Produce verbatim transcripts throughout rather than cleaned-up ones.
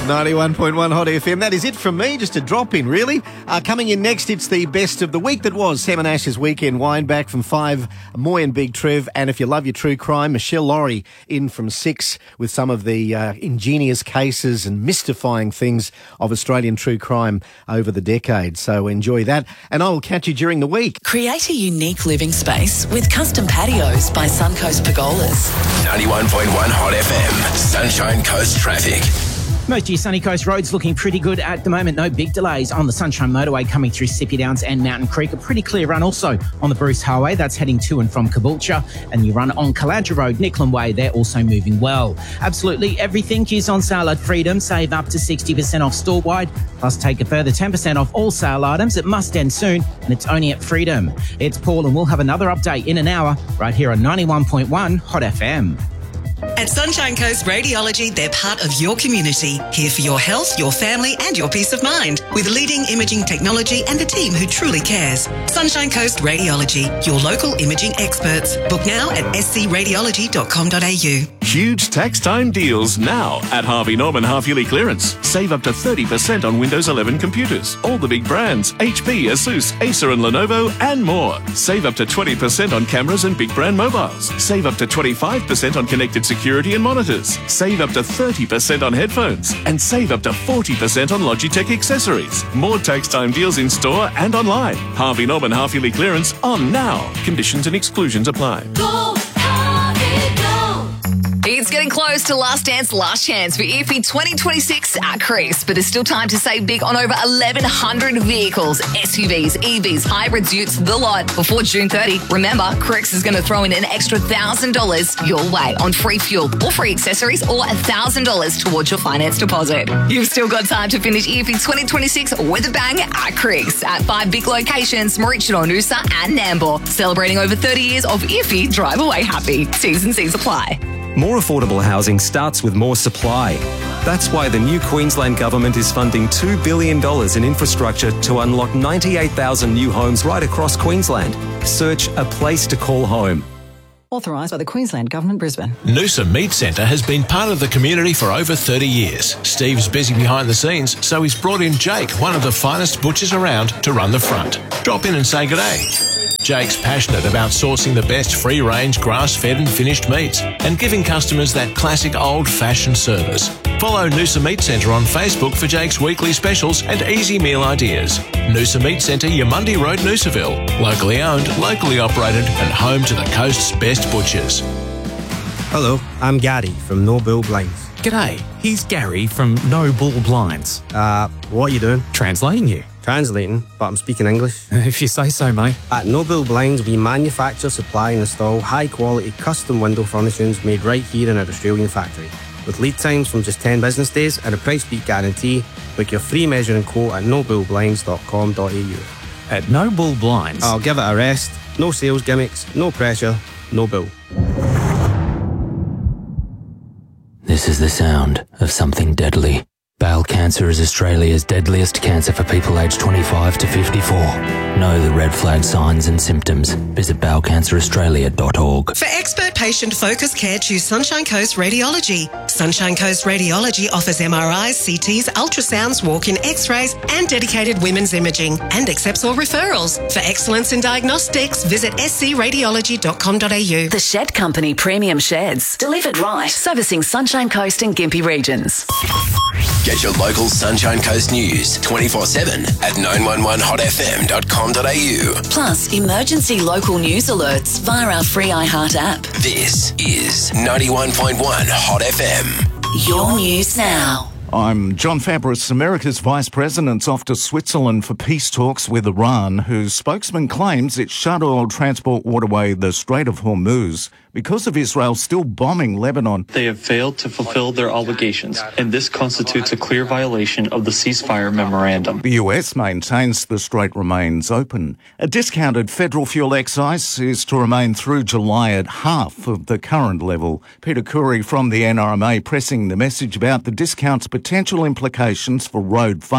ninety-one point one Hot F M. That is it from me, just a drop in, really. Uh, coming in next, it's the best of the week that was Sam and Ash's Weekend Wind Back from five, Moy and Big Trev. And if you love your true crime, Michelle Laurie in from six with some of the uh, ingenious cases and mystifying things of Australian true crime over the decades. So enjoy that. And I will catch you during the week. Create a unique living space with custom patios by Suncoast Pergolas. ninety-one point one Hot F M. Sunshine Coast traffic. Most of your Sunny Coast roads looking pretty good at the moment. No big delays on the Sunshine Motorway coming through Sippy Downs and Mountain Creek. A pretty clear run also on the Bruce Highway. That's heading to and from Caboolture. And you run on Caladra Road, Nicklin Way. They're also moving well. Absolutely everything is on sale at Freedom. Save up to sixty percent off store-wide. Plus take a further ten percent off all sale items. It must end soon, and it's only at Freedom. It's Paul, and we'll have another update in an hour right here on ninety-one point one Hot F M. At Sunshine Coast Radiology, they're part of your community, here for your health, your family and your peace of mind, with leading imaging technology and a team who truly cares. Sunshine Coast Radiology, your local imaging experts. Book now at s c radiology dot com dot a u. Huge tax time deals now at Harvey Norman half-yearly clearance. Save up to thirty percent on Windows eleven computers. All the big brands, H P, Asus, Acer and Lenovo and more. Save up to twenty percent on cameras and big brand mobiles. Save up to twenty-five percent on connected security and monitors. Save up to thirty percent on headphones. And save up to forty percent on Logitech accessories. More tax time deals in store and online. Harvey Norman half-yearly clearance on now. Conditions and exclusions apply. Go, Harvey, go. It's getting close to Last Dance, Last Chance for I F I twenty twenty-six at Crease, but there's still time to save big on over eleven hundred vehicles, S U Vs, E Vs, hybrids, utes, the lot. Before June thirtieth, remember, Crease is going to throw in an extra one thousand dollars your way on free fuel or free accessories or one thousand dollars towards your finance deposit. You've still got time to finish I F I twenty twenty-six with a bang at Crease at five big locations, Maroochydore, Noosa and Nambour. Celebrating over thirty years of I F I, drive away happy. T's and C's apply. More affordable housing starts with more supply. That's why the new Queensland Government is funding two billion dollars in infrastructure to unlock ninety-eight thousand new homes right across Queensland. Search A Place to Call Home. Authorised by the Queensland Government, Brisbane. Noosa Meat Centre has been part of the community for over thirty years. Steve's busy behind the scenes, so he's brought in Jake, one of the finest butchers around, to run the front. Drop in and say good day. Jake's passionate about sourcing the best free-range, grass-fed and finished meats and giving customers that classic old-fashioned service. Follow Noosa Meat Centre on Facebook for Jake's weekly specials and easy meal ideas. Noosa Meat Centre, Yamundi Road, Noosaville. Locally owned, locally operated and home to the coast's best butchers. Hello, I'm Gary from No Bull Blinds. G'day, here's Gary from No Bull Blinds. Uh, what are you doing? Translating you. Translating, but I'm speaking English. If you say so, mate. At No Bull Blinds, we manufacture, supply and install high-quality custom window furnishings made right here in our Australian factory. With lead times from just ten business days and a price beat guarantee, book your free measuring quote at no bull blinds dot com dot a u. At No Bull Blinds. I'll give it a rest. No sales gimmicks, no pressure, no bull. This is the sound of something deadly. Bowel cancer is Australia's deadliest cancer for people aged twenty-five to fifty-four. Know the red flag signs and symptoms. Visit bowel cancer australia dot org. For expert patient-focused care, choose Sunshine Coast Radiology. Sunshine Coast Radiology offers M R Is, C Ts, ultrasounds, walk-in x-rays and dedicated women's imaging and accepts all referrals. For excellence in diagnostics, visit s c radiology dot com dot a u. The Shed Company Premium Sheds. Delivered right. Servicing Sunshine Coast and Gympie regions. Get your local Sunshine Coast news twenty-four seven at nine one one hot f m dot com dot a u. Plus, emergency local news alerts via our free iHeart app. This is ninety-one point one Hot F M. Your news now. I'm John Fabris. America's Vice President's off to Switzerland for peace talks with Iran, whose spokesman claims it shut oil transport waterway, the Strait of Hormuz, because of Israel still bombing Lebanon. They have failed to fulfill their obligations, and this constitutes a clear violation of the ceasefire memorandum. The U S maintains the strait remains open. A discounted federal fuel excise is to remain through July at half of the current level. Peter Curry from the N R M A pressing the message about the discount's potential implications for road funding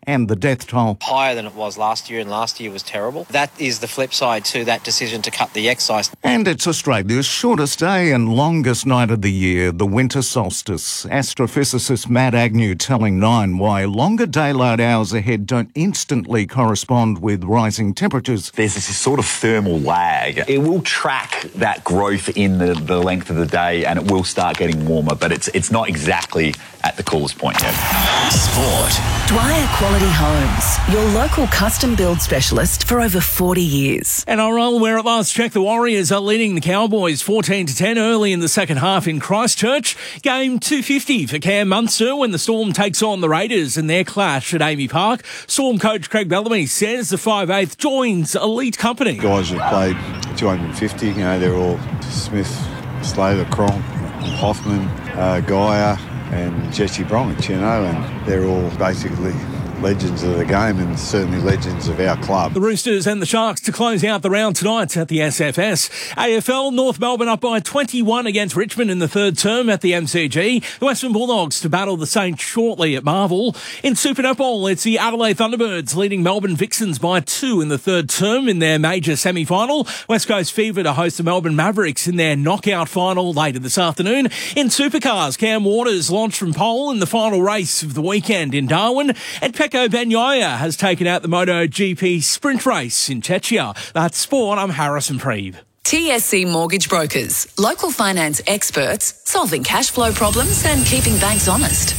and the death toll. Higher than it was last year, and last year was terrible. That is the flip side to that decision to cut the excise. And it's Australia's shortest day and longest night of the year, the winter solstice. Astrophysicist Matt Agnew telling Nine why longer daylight hours ahead don't instantly correspond with rising temperatures. There's this sort of thermal lag. It will track that growth in the, the length of the day, and it will start getting warmer, but it's it's not exactly at the coolest point yet. Sport. Dwyer Quality Homes, your local custom build specialist for over forty years. N R L, where at last check the Warriors are leading the Cowboys fourteen to ten early in the second half in Christchurch. Game two fifty for Cam Munster when the Storm takes on the Raiders in their clash at Amy Park. Storm coach Craig Bellamy says the five eighth joins elite company. Guys have played two hundred fifty, you know, they're all Smith, Slater, Cronk, Hoffman, uh, Geyer and Jesse Bromwich, you know, and they're all basically legends of the game and certainly legends of our club. The Roosters and the Sharks to close out the round tonight at the S F S. A F L, North Melbourne up by twenty-one against Richmond in the third term at the M C G. The Western Bulldogs to battle the Saints shortly at Marvel. In Super Netball, it's the Adelaide Thunderbirds leading Melbourne Vixens by two in the third term in their major semi-final. West Coast Fever to host the Melbourne Mavericks in their knockout final later this afternoon. In Supercars, Cam Waters launched from pole in the final race of the weekend in Darwin. And Pecco Bagnaia has taken out the MotoGP sprint race in Czechia. That's sport. I'm Harrison Preeb. T S C Mortgage Brokers, local finance experts, solving cash flow problems and keeping banks honest.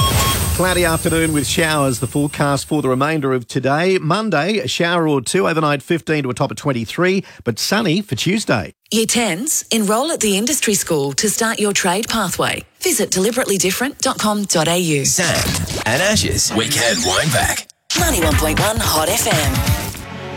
Cloudy afternoon with showers, the forecast for the remainder of today. Monday, a shower or two, overnight fifteen to a top of twenty-three, but sunny for Tuesday. Year tens, enrol at the industry school to start your trade pathway. Visit deliberately different dot com dot a u. Sam and Ash's Weekend Wind Back. ninety-one point one Hot F M.